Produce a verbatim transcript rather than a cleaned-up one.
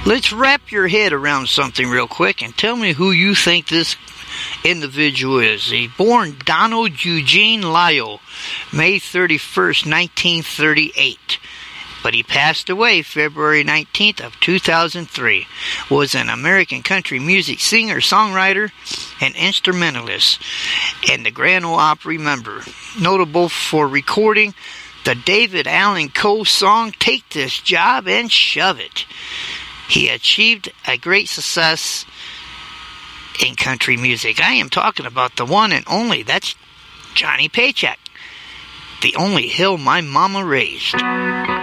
Let's wrap your head around something real quick and tell me who you think this individual is. He born Donald Eugene Lyle, May thirty-first, nineteen thirty-eight. But he passed away February nineteenth of two thousand three. Was an American country music singer, songwriter, and instrumentalist, and the Grand Ole Opry member. Notable for recording the David Allan Coe song, Take This Job and Shove It. He achieved a great success in country music. I am talking about the one and only, that's Johnny Paycheck, the only hill my mama raised.